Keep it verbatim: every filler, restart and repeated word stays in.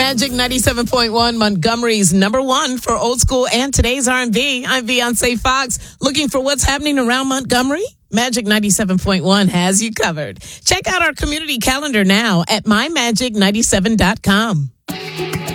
Magic ninety-seven point one, Montgomery's number one for old school and today's R and B. I'm Beyonce Fox. Looking for what's happening around Montgomery? Magic ninety-seven point one has you covered. Check out our community calendar now at my magic ninety-seven dot com.